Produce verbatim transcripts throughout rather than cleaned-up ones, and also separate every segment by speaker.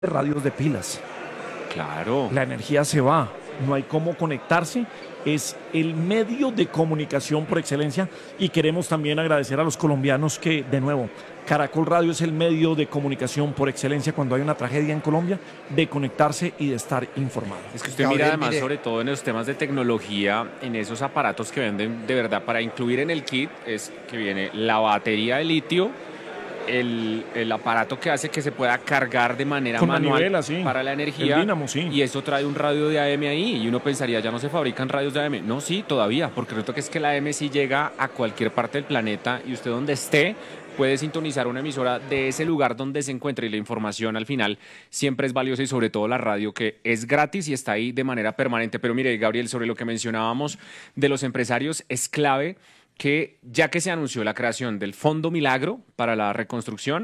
Speaker 1: radios de pilas.
Speaker 2: Claro.
Speaker 1: La energía se va, no hay cómo conectarse. Es el medio de comunicación por excelencia y queremos también agradecer a los colombianos que, de nuevo, Caracol Radio es el medio de comunicación por excelencia cuando hay una tragedia en Colombia, de conectarse y de estar informado.
Speaker 2: Es que usted
Speaker 3: Gabriel,
Speaker 2: mira además,
Speaker 3: mire.
Speaker 2: sobre todo en los temas de tecnología, en esos aparatos que venden de verdad para incluir en el kit, es que viene la batería de litio, el, el aparato que hace que se pueda cargar de manera
Speaker 1: Con
Speaker 2: manual
Speaker 1: manivela, sí.
Speaker 2: para la energía.
Speaker 1: El dínamo, sí.
Speaker 2: Y eso trae un radio de A M ahí. Y uno pensaría, ya no se fabrican radios de A M. No, sí, todavía, porque resulta que es que la A M sí llega a cualquier parte del planeta y usted donde esté puede sintonizar una emisora de ese lugar donde se encuentre, y la información al final siempre es valiosa, y sobre todo la radio, que es gratis y está ahí de manera permanente. Pero mire, Gabriel, sobre lo que mencionábamos de los empresarios, es clave que ya que se anunció la creación del Fondo Milagro para la reconstrucción,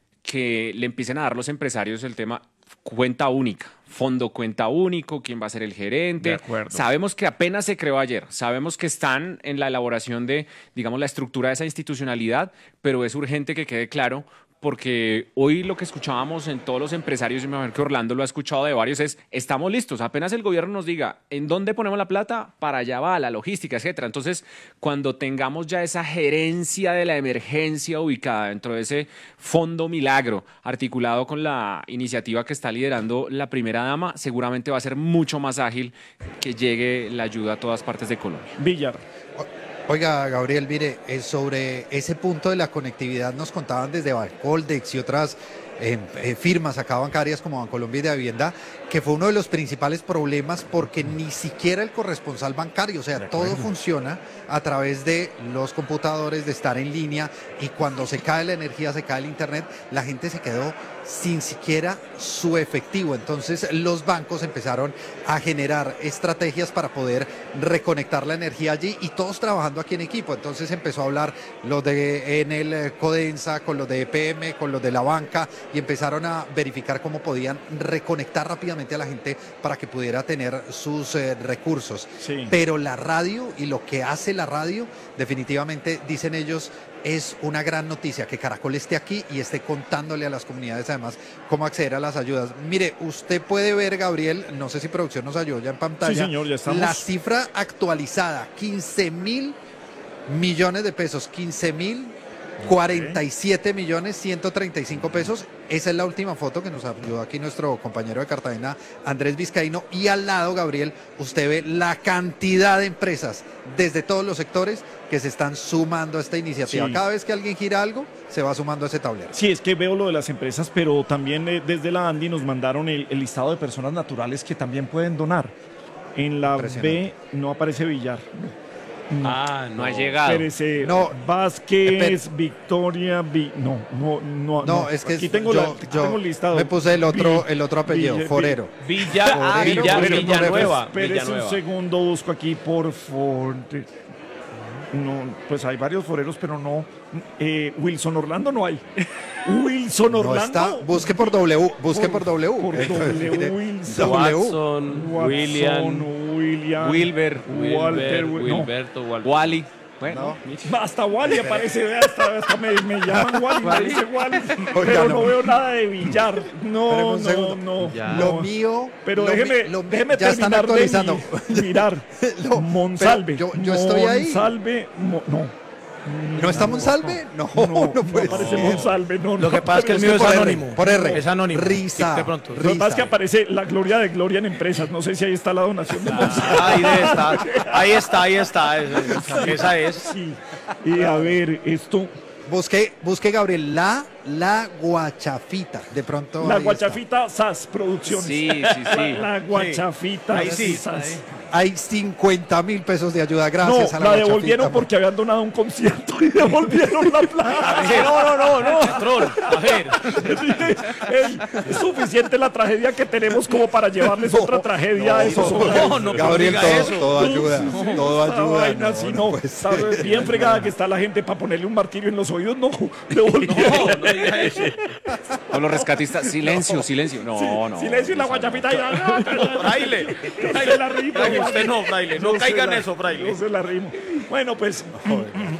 Speaker 2: que le empiecen a dar los empresarios el tema cuenta única, fondo cuenta único, quién va a ser el gerente.
Speaker 1: De acuerdo.
Speaker 2: Sabemos que apenas se creó ayer, sabemos que están en la elaboración de, digamos, la estructura de esa institucionalidad, pero es urgente que quede claro, porque hoy lo que escuchábamos en todos los empresarios, y me imagino que Orlando lo ha escuchado de varios, es estamos listos, apenas el gobierno nos diga en dónde ponemos la plata, para allá va la logística, etcétera. Entonces, cuando tengamos ya esa gerencia de la emergencia ubicada dentro de ese fondo milagro, articulado con la iniciativa que está liderando la primera dama, seguramente va a ser mucho más ágil que llegue la ayuda a todas partes de Colombia.
Speaker 1: Villar.
Speaker 3: Oiga, Gabriel, mire, eh, sobre ese punto de la conectividad nos contaban desde Bancoldex y otras eh, eh, firmas acá bancarias como Bancolombia y de Hacienda, que fue uno de los principales problemas porque ni siquiera el corresponsal bancario, o sea, todo funciona a través de los computadores, de estar en línea, y cuando se cae la energía, se cae el internet, la gente se quedó sin siquiera su efectivo. Entonces los bancos empezaron a generar estrategias para poder reconectar la energía allí, y todos trabajando aquí en equipo. Entonces empezó a hablar los de Enel, Codensa, con los de E P M, con los de la banca, y empezaron a verificar cómo podían reconectar rápidamente a la gente para que pudiera tener sus eh, recursos.
Speaker 1: Sí.
Speaker 3: Pero la radio y lo que hace la radio, definitivamente, dicen ellos, es una gran noticia que Caracol esté aquí y esté contándole a las comunidades además cómo acceder a las ayudas. Mire, usted puede ver, Gabriel, no sé si producción nos ayudó ya en pantalla,
Speaker 1: Sí, señor, ya estamos.
Speaker 3: la cifra actualizada, quince mil millones de pesos, quince mil cuarenta y siete millones ciento treinta y cinco pesos. Esa es la última foto que nos ayudó aquí nuestro compañero de Cartagena, Andrés Vizcaíno, y al lado, Gabriel, usted ve la cantidad de empresas desde todos los sectores que se están sumando a esta iniciativa.
Speaker 1: Sí.
Speaker 3: Cada vez que alguien gira algo, se va sumando a ese tablero.
Speaker 1: Sí, es que veo lo de las empresas, pero también eh, desde la ANDI nos mandaron el, el listado de personas naturales que también pueden donar. En la B
Speaker 3: Impresionante.
Speaker 1: no aparece Villar. No.
Speaker 2: Ah, no ha llegado.
Speaker 1: Espérese,
Speaker 3: No,
Speaker 1: Vázquez,
Speaker 3: espere.
Speaker 1: Victoria, Vi- no, no, no,
Speaker 3: No, es que
Speaker 1: aquí
Speaker 3: es-
Speaker 1: tengo,
Speaker 3: yo,
Speaker 1: la, aquí
Speaker 3: yo
Speaker 1: tengo el listado.
Speaker 3: me puse el otro,
Speaker 1: Vi-
Speaker 3: el otro apellido,
Speaker 1: Vi-
Speaker 3: Forero.
Speaker 4: Villa, ah,
Speaker 3: Forero,
Speaker 4: Villa,
Speaker 3: Forero,
Speaker 4: Villanueva.
Speaker 1: Espérese un
Speaker 4: Villanueva.
Speaker 1: segundo, busco aquí por for... No, pues hay varios foreros, pero no. Eh, Wilson Orlando no hay. Wilson
Speaker 3: No
Speaker 1: Orlando.
Speaker 3: está, busque por W, busque por, W.
Speaker 1: Por
Speaker 3: Eso es,
Speaker 1: W,
Speaker 3: mire,
Speaker 1: Wilson.
Speaker 3: W.
Speaker 4: Watson,
Speaker 1: Watson,
Speaker 4: William,
Speaker 1: William,
Speaker 4: Wilber,
Speaker 1: Walter,
Speaker 4: Wilber,
Speaker 1: no.
Speaker 4: Wilberto, Walter.
Speaker 2: Wally. Bueno,
Speaker 3: No.
Speaker 1: Hasta Wally aparece, vea, hasta, hasta me, me llaman Wally, me dice Wally,
Speaker 3: Oiga,
Speaker 1: pero no.
Speaker 3: no.
Speaker 1: veo nada de Villar. No,
Speaker 3: Espéreme un
Speaker 1: no,
Speaker 3: segundo.
Speaker 1: no,
Speaker 4: Ya.
Speaker 1: no.
Speaker 3: Lo mío.
Speaker 1: Pero
Speaker 3: lo
Speaker 1: déjeme,
Speaker 3: mi- lo-
Speaker 1: déjeme
Speaker 3: ya están
Speaker 1: terminar
Speaker 3: actualizando.
Speaker 1: de mi- mirar.
Speaker 3: Lo-
Speaker 1: Monsalve.
Speaker 3: pero yo- yo estoy ahí.
Speaker 1: Monsalve, mo- no.
Speaker 3: ¿No está Monsalve? No, no,
Speaker 1: No,
Speaker 3: puede
Speaker 1: aparece
Speaker 3: ser.
Speaker 1: Monsalve, no.
Speaker 4: Lo
Speaker 1: no
Speaker 4: que pasa es que el
Speaker 1: aparece.
Speaker 4: mío es
Speaker 3: por R,
Speaker 4: anónimo.
Speaker 3: por R.
Speaker 4: Es anónimo.
Speaker 3: Risa.
Speaker 4: De pronto.
Speaker 1: Lo que pasa es que
Speaker 3: Risa.
Speaker 1: aparece la gloria de Gloria en empresas. No sé si ahí está la donación de Monsalve.
Speaker 4: Ahí debe estar. Ahí está, ahí está. Esa, esa es.
Speaker 1: Sí. Y a ver, esto,
Speaker 3: Busque, busque, Gabriel, la, la guachafita. De pronto.
Speaker 1: la
Speaker 3: ahí
Speaker 1: guachafita S A S Producciones.
Speaker 2: sí, sí, sí.
Speaker 1: La guachafita
Speaker 4: Ahí sí,
Speaker 1: S A S.
Speaker 3: está. Hay cincuenta mil pesos de ayuda.
Speaker 1: No,
Speaker 3: Gracias a la,
Speaker 1: la
Speaker 3: guachafita.
Speaker 1: devolvieron porque habían donado un concierto y devolvieron la plata.
Speaker 4: No, no, no, no. Troll. A ver.
Speaker 1: Ey, es suficiente la tragedia que tenemos como para llevarles otra tragedia a esos hombres.
Speaker 4: No, no,
Speaker 3: Gabriel,
Speaker 4: no
Speaker 3: todo,
Speaker 4: diga eso.
Speaker 3: todo ayuda. Todo
Speaker 1: Esta
Speaker 3: ayuda.
Speaker 1: vaina,
Speaker 3: no,
Speaker 1: si
Speaker 3: no
Speaker 1: no,
Speaker 3: puede
Speaker 1: está
Speaker 3: ser.
Speaker 1: bien fregada que está la gente para ponerle un martirio en los oídos, no, devolvieron.
Speaker 4: No, no diga eso.
Speaker 2: Con los rescatistas, silencio, silencio. No, no.
Speaker 1: Silencio y la guachapita. y-
Speaker 4: Fraile.
Speaker 1: Yo se la rimo.
Speaker 4: Fraile, usted no, fraile. No
Speaker 1: Yo se
Speaker 4: caiga en
Speaker 1: la-
Speaker 4: eso, fraile.
Speaker 1: Yo se la rimo. Bueno, pues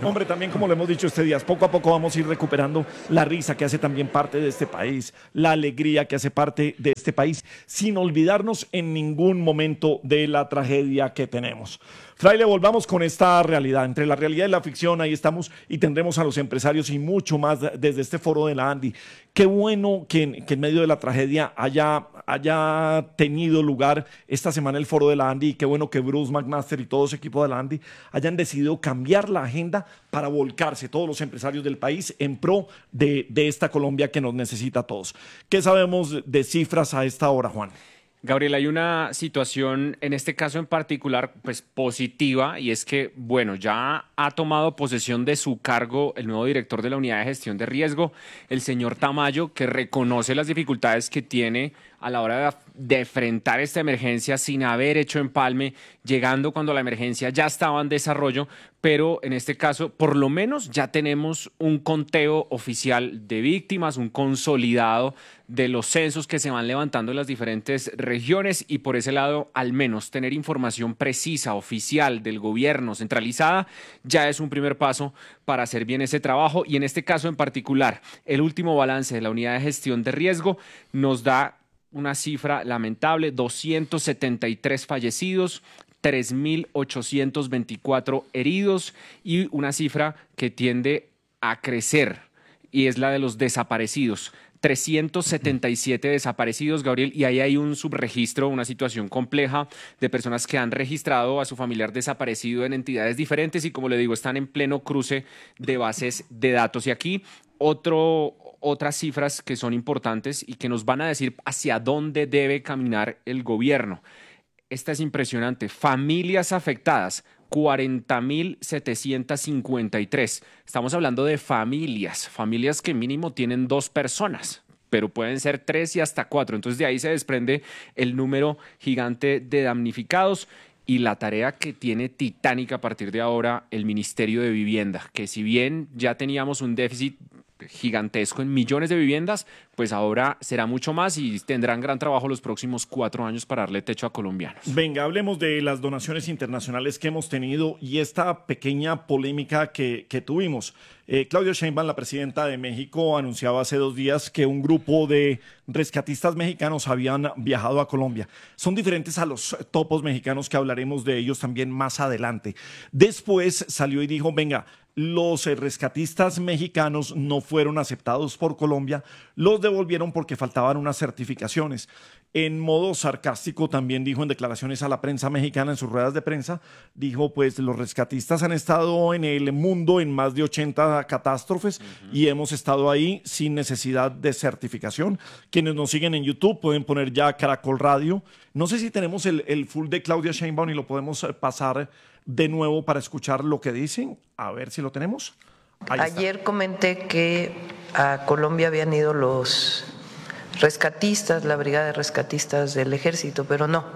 Speaker 1: Hombre, también como lo hemos dicho este día, poco a poco vamos a ir recuperando la risa que hace también parte de este país, la alegría que hace parte de este país, sin olvidarnos en ningún momento de la tragedia que tenemos. Fraile, volvamos con esta realidad. Entre la realidad y la ficción, ahí estamos y tendremos a los empresarios y mucho más desde este foro de la Andi. Qué bueno que en, que en medio de la tragedia haya, haya tenido lugar esta semana el foro de la Andi y qué bueno que Bruce McMaster y todo su equipo de la Andi hayan decidido cambiar la agenda para volcarse todos los empresarios del país en pro de, de esta Colombia que nos necesita a todos. ¿Qué sabemos de cifras a esta hora, Juan?
Speaker 2: Gabriel, hay una situación en este caso en particular pues positiva y es que, bueno, ya ha tomado posesión de su cargo el nuevo director de la Unidad de Gestión de Riesgo, el señor Tamayo, que reconoce las dificultades que tiene a la hora de, de enfrentar esta emergencia sin haber hecho empalme, llegando cuando la emergencia ya estaba en desarrollo, pero en este caso por lo menos ya tenemos un conteo oficial de víctimas, un consolidado de los censos que se van levantando en las diferentes regiones y por ese lado al menos tener información precisa, oficial del gobierno, centralizada, ya es un primer paso para hacer bien ese trabajo y en este caso en particular el último balance de la Unidad de Gestión de Riesgo nos da una cifra lamentable, doscientos setenta y tres fallecidos, tres mil ochocientos veinticuatro heridos y una cifra que tiende a crecer y es la de los desaparecidos. trescientos setenta y siete desaparecidos, Gabriel, y ahí hay un subregistro, una situación compleja de personas que han registrado a su familiar desaparecido en entidades diferentes y como le digo, están en pleno cruce de bases de datos. Y aquí otro... otras cifras que son importantes y que nos van a decir hacia dónde debe caminar el gobierno. Esta es impresionante. Familias afectadas, cuarenta mil setecientos cincuenta y tres. Estamos hablando de familias, familias que mínimo tienen dos personas, pero pueden ser tres y hasta cuatro. Entonces de ahí se desprende el número gigante de damnificados y la tarea que tiene titánica a partir de ahora el Ministerio de Vivienda, que si bien ya teníamos un déficit gigantesco en millones de viviendas, pues ahora será mucho más y tendrán gran trabajo los próximos cuatro años para darle techo a colombianos.
Speaker 1: Venga, hablemos de las donaciones internacionales que hemos tenido y esta pequeña polémica que, que tuvimos. Eh, Claudia Sheinbaum, la presidenta de México, anunciaba hace dos días que un grupo de rescatistas mexicanos habían viajado a Colombia. Son diferentes a los topos mexicanos que hablaremos de ellos también más adelante. Después salió y dijo, venga, los rescatistas mexicanos no fueron aceptados por Colombia, los devolvieron porque faltaban unas certificaciones. En modo sarcástico también dijo en declaraciones a la prensa mexicana, en sus ruedas de prensa, dijo pues los rescatistas han estado en el mundo en más de ochenta catástrofes uh-huh. y hemos estado ahí sin necesidad de certificación. Quienes nos siguen en YouTube pueden poner ya Caracol Radio. No sé si tenemos el, el full de Claudia Sheinbaum y lo podemos pasar de nuevo para escuchar lo que dicen. A ver si lo tenemos. Ahí
Speaker 5: Ayer
Speaker 1: está.
Speaker 5: Comenté que a Colombia habían ido los rescatistas, la brigada de rescatistas del ejército, pero no.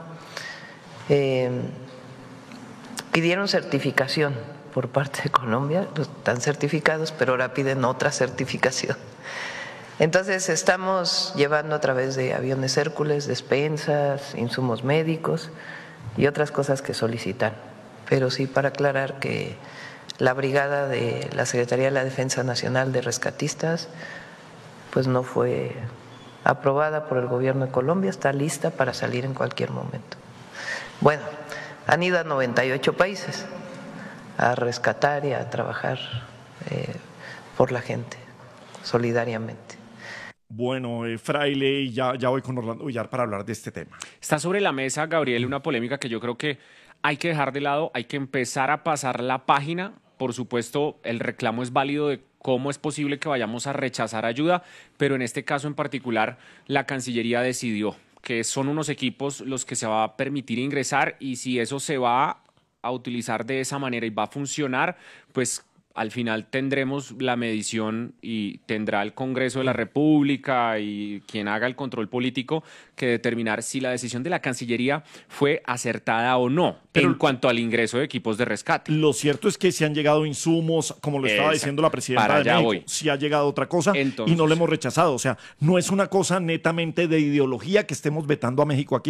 Speaker 5: Eh, pidieron certificación por parte de Colombia, están certificados, pero ahora piden otra certificación. Entonces estamos llevando a través de aviones Hércules, despensas, insumos médicos y otras cosas que solicitan. Pero sí para aclarar que la brigada de la Secretaría de la Defensa Nacional de Rescatistas pues no fue aprobada por el gobierno de Colombia, está lista para salir en cualquier momento. Bueno, han ido a noventa y ocho países a rescatar y a trabajar eh, por la gente, solidariamente.
Speaker 1: Bueno, eh, Fraile, ya, ya voy con Orlando Villar para hablar de este tema.
Speaker 2: Está sobre la mesa, Gabriel, una polémica que yo creo que hay que dejar de lado, hay que empezar a pasar la página. Por supuesto, el reclamo es válido de cómo es posible que vayamos a rechazar ayuda, pero en este caso en particular, la Cancillería decidió que son unos equipos los que se va a permitir ingresar y si eso se va a utilizar de esa manera y va a funcionar, pues al final tendremos la medición y tendrá el Congreso de la República y quien haga el control político que determinar si la decisión de la Cancillería fue acertada o no. Pero en cuanto al ingreso de equipos de rescate.
Speaker 1: Lo cierto es que si han llegado insumos, como lo estaba
Speaker 2: Exacto.
Speaker 1: diciendo la presidenta
Speaker 2: Para
Speaker 1: de México,
Speaker 2: voy.
Speaker 1: si ha llegado otra cosa
Speaker 2: Entonces,
Speaker 1: y no le hemos rechazado. O sea, no es una cosa netamente de ideología que estemos vetando a México aquí.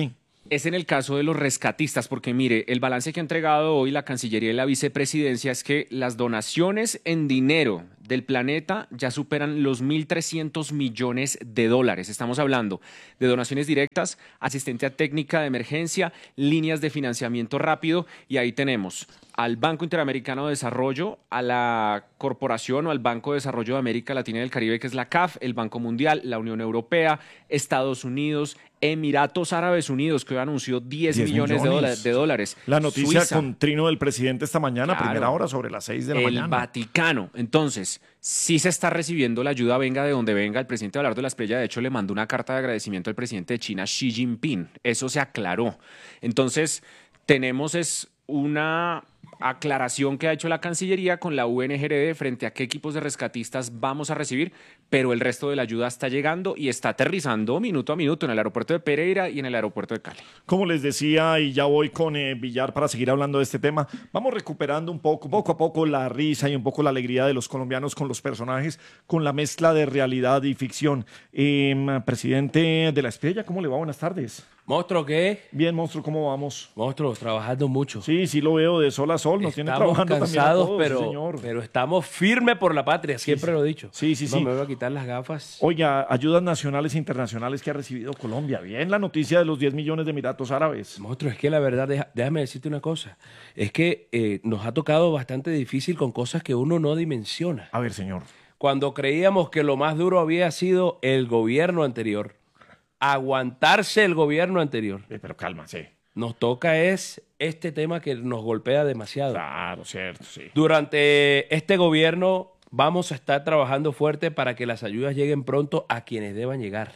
Speaker 2: Es en el caso de los rescatistas, porque mire, el balance que ha entregado hoy la Cancillería y la Vicepresidencia es que las donaciones en dinero del planeta ya superan los mil trescientos millones de dólares. Estamos hablando de donaciones directas, asistencia técnica de emergencia, líneas de financiamiento rápido, y ahí tenemos al Banco Interamericano de Desarrollo, a la Corporación o al Banco de Desarrollo de América Latina y del Caribe, que es la C A F, el Banco Mundial, la Unión Europea, Estados Unidos, Emiratos Árabes Unidos, que hoy anunció diez millones de dólares, de dólares.
Speaker 1: La noticia
Speaker 2: Suiza,
Speaker 1: con trino del presidente esta mañana,
Speaker 2: Claro.
Speaker 1: primera hora, sobre las seis de la
Speaker 2: el
Speaker 1: mañana.
Speaker 2: Vaticano. Entonces, sí se está recibiendo la ayuda, venga de donde venga. El presidente Abelardo de la Espriella, de hecho, le mandó una carta de agradecimiento al presidente de China, Xi Jinping. Eso se aclaró. Entonces, tenemos es una aclaración que ha hecho la Cancillería con la U N G R D frente a qué equipos de rescatistas vamos a recibir, pero el resto de la ayuda está llegando y está aterrizando minuto a minuto en el aeropuerto de Pereira y en el aeropuerto de Cali.
Speaker 1: Como les decía, y ya voy con eh, Villar para seguir hablando de este tema, vamos recuperando un poco, poco a poco la risa y un poco la alegría de los colombianos con los personajes, con la mezcla de realidad y ficción. Eh, presidente de la Espriella, ¿cómo le va? Buenas tardes.
Speaker 6: ¿Monstruo qué?
Speaker 1: Bien, monstruo, ¿cómo vamos?
Speaker 6: Monstruo, trabajando mucho.
Speaker 1: Sí, sí lo veo de sol a sol, nos tiene
Speaker 6: Estamos
Speaker 1: trabajando también a
Speaker 6: cansados,
Speaker 1: todos,
Speaker 6: pero,
Speaker 1: sí, señor.
Speaker 6: pero estamos firmes por la patria, siempre
Speaker 1: sí.
Speaker 6: lo he dicho.
Speaker 1: Sí, sí,
Speaker 6: no
Speaker 1: sí.
Speaker 6: me voy a quitar las gafas.
Speaker 1: Oiga, ayudas nacionales e internacionales que ha recibido Colombia. Bien, la noticia de los diez millones de Emiratos Árabes.
Speaker 6: Monstruo, es que la verdad, deja- déjame decirte una cosa. Es que eh, nos ha tocado bastante difícil con cosas que uno no dimensiona.
Speaker 1: A ver, señor.
Speaker 6: Cuando creíamos que lo más duro había sido el gobierno anterior, aguantarse el gobierno anterior,
Speaker 1: Eh, pero calma, sí.
Speaker 6: nos toca es este tema que nos golpea demasiado.
Speaker 1: Claro, cierto, sí.
Speaker 6: Durante este gobierno vamos a estar trabajando fuerte para que las ayudas lleguen pronto a quienes deban llegar.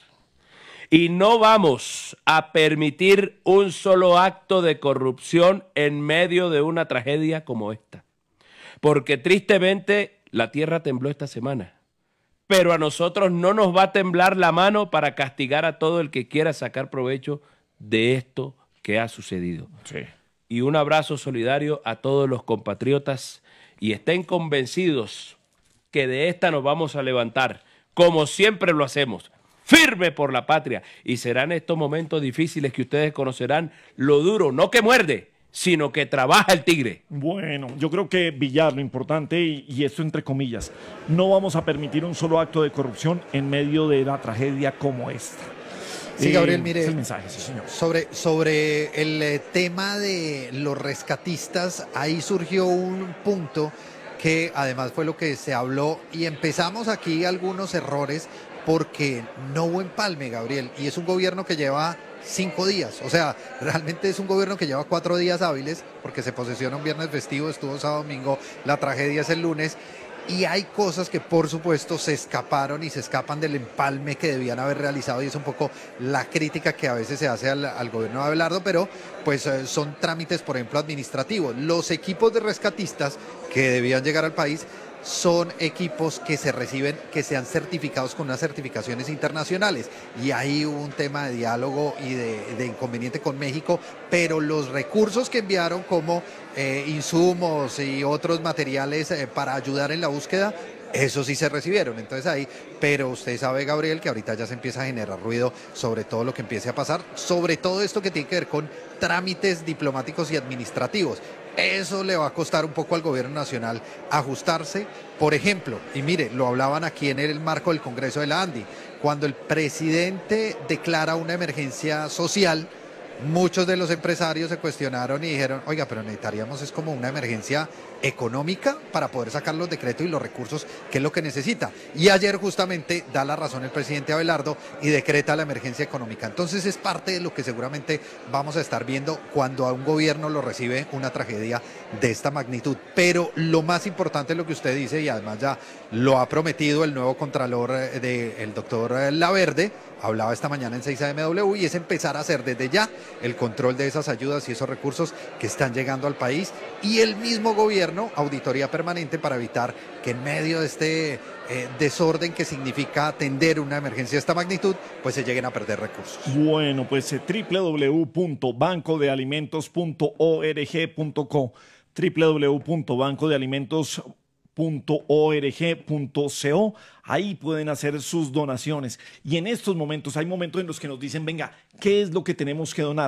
Speaker 6: Y no vamos a permitir un solo acto de corrupción en medio de una tragedia como esta. Porque tristemente la tierra tembló esta semana. Pero a nosotros no nos va a temblar la mano para castigar a todo el que quiera sacar provecho de esto que ha sucedido.
Speaker 1: Sí.
Speaker 6: Y un abrazo solidario a todos los compatriotas y estén convencidos que de esta nos vamos a levantar, como siempre lo hacemos, firme por la patria. Y serán estos momentos difíciles que ustedes conocerán lo duro, no que muerde, sino que trabaja el tigre.
Speaker 1: Bueno, yo creo que Villar, lo importante, y, y esto entre comillas, no vamos a permitir un solo acto de corrupción en medio de la tragedia como esta.
Speaker 3: Sí,
Speaker 1: Eh,
Speaker 3: Gabriel, mire,
Speaker 1: es el mensaje, sí, señor.
Speaker 3: Sobre, sobre el eh, tema de los rescatistas, ahí surgió un punto que además fue lo que se habló y empezamos aquí algunos errores porque no hubo empalme, Gabriel, y es un gobierno que lleva cinco días, o sea, realmente es un gobierno que lleva cuatro días hábiles porque se posesiona un viernes festivo, estuvo sábado, domingo, la tragedia es el lunes. Y hay cosas que por supuesto se escaparon y se escapan del empalme que debían haber realizado y es un poco la crítica que a veces se hace al, al gobierno de Abelardo, pero pues eh, son trámites, por ejemplo, administrativos. Los equipos de rescatistas que debían llegar al país son equipos que se reciben, que sean certificados con unas certificaciones internacionales. Y ahí hubo un tema de diálogo y de, de inconveniente con México, pero los recursos que enviaron como eh, insumos y otros materiales eh, para ayudar en la búsqueda, eso sí se recibieron. Entonces ahí, pero usted sabe, Gabriel, que ahorita ya se empieza a generar ruido sobre todo lo que empiece a pasar, sobre todo esto que tiene que ver con trámites diplomáticos y administrativos. Eso le va a costar un poco al gobierno nacional ajustarse. Por ejemplo, y mire, lo hablaban aquí en el marco del Congreso de la ANDI, cuando el presidente declara una emergencia social, muchos de los empresarios se cuestionaron y dijeron, oiga, pero necesitaríamos es como una emergencia económica para poder sacar los decretos y los recursos, que es lo que necesita. Y ayer justamente da la razón el presidente Abelardo y decreta la emergencia económica. Entonces es parte de lo que seguramente vamos a estar viendo cuando a un gobierno lo recibe una tragedia de esta magnitud. Pero lo más importante es lo que usted dice, y además ya lo ha prometido el nuevo contralor del doctor Laverde, hablaba esta mañana en seis A M W, y es empezar a hacer desde ya el control de esas ayudas y esos recursos que están llegando al país, y el mismo gobierno, auditoría permanente para evitar que en medio de este eh, desorden que significa atender una emergencia de esta magnitud, pues se lleguen a perder recursos.
Speaker 1: Bueno, pues eh, doble u doble u doble u punto banco de alimentos punto org punto co, doble u doble u doble u punto banco de alimentos punto org punto co, ahí pueden hacer sus donaciones. Y en estos momentos, hay momentos en los que nos dicen, venga, ¿qué es lo que tenemos que donar?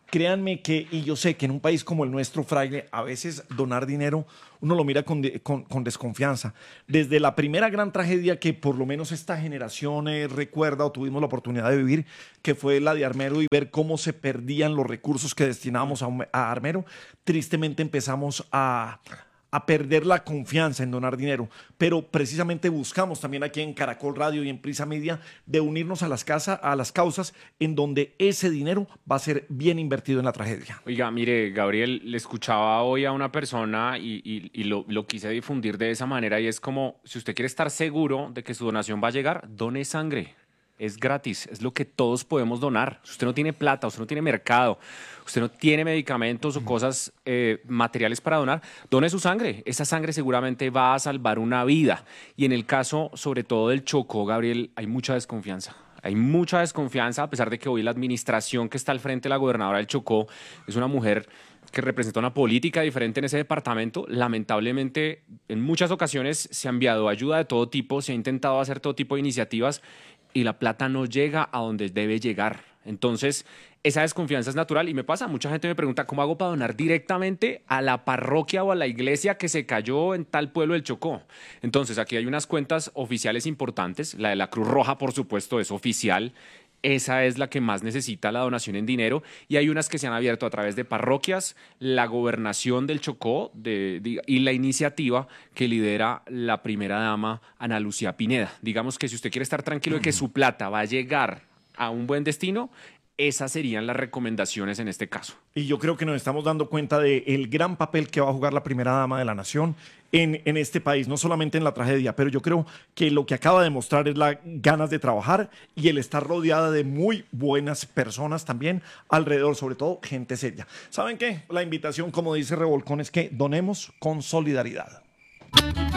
Speaker 1: créanme que, y yo sé que en un país como el nuestro, Fraile, a veces donar dinero uno lo mira con, de- con- con desconfianza. Desde la primera gran tragedia que por lo menos esta generación eh, recuerda o tuvimos la oportunidad de vivir, que fue la de Armero, y ver cómo se perdían los recursos que destinábamos a, un- a Armero, tristemente empezamos a, a perder la confianza en donar dinero. Pero precisamente buscamos también aquí en Caracol Radio y en Prisa Media de unirnos a las, casas, a las causas en donde ese dinero va a ser bien invertido en la tragedia.
Speaker 2: Oiga, mire, Gabriel, le escuchaba hoy a una persona y, y- y lo, lo quise difundir de esa manera y es como, si usted quiere estar seguro de que su donación va a llegar, done sangre. Es gratis, es lo que todos podemos donar. Si usted no tiene plata, usted no tiene mercado, usted no tiene medicamentos o cosas eh, materiales para donar, done su sangre. Esa sangre seguramente va a salvar una vida. Y en el caso, sobre todo del Chocó, Gabriel, hay mucha desconfianza. Hay mucha desconfianza, a pesar de que hoy la administración que está al frente de la gobernadora del Chocó es una mujer que representa una política diferente en ese departamento. Lamentablemente, en muchas ocasiones se ha enviado ayuda de todo tipo, se ha intentado hacer todo tipo de iniciativas y la plata no llega a donde debe llegar. Entonces, esa desconfianza es natural y me pasa. Mucha gente me pregunta, ¿cómo hago para donar directamente a la parroquia o a la iglesia que se cayó en tal pueblo del Chocó? Entonces, aquí hay unas cuentas oficiales importantes. La de la Cruz Roja, por supuesto, es oficial. Esa es la que más necesita la donación en dinero y hay unas que se han abierto a través de parroquias, la gobernación del Chocó de- de- y la iniciativa que lidera la primera dama Ana Lucía Pineda. Digamos que si usted quiere estar tranquilo de que su plata va a llegar a un buen destino, esas serían las recomendaciones en este caso.
Speaker 1: Y yo creo que nos estamos dando cuenta del gran papel que va a jugar la primera dama de la nación en, en este país, no solamente en la tragedia, pero yo creo que lo que acaba de mostrar es las ganas de trabajar y el estar rodeada de muy buenas personas también alrededor, sobre todo gente seria. ¿Saben qué? La invitación, como dice Revolcón, es que donemos con solidaridad.